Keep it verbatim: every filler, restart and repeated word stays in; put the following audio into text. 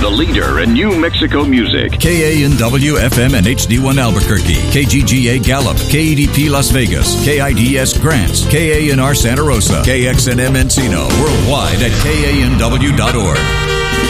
the leader in New Mexico music. K A N W F M and H D one Albuquerque, K G G A Gallup, K E D P Las Vegas, K I D S Grants, K A N R Santa Rosa, K X N M Encino, worldwide at K A N W dot org.